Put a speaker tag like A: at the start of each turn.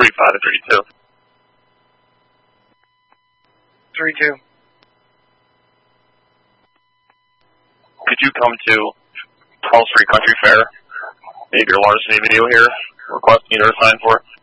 A: 35 to 32.
B: 32.
A: Could you come to Hall Street Country Fair? Maybe your large city video here, requesting your sign for it.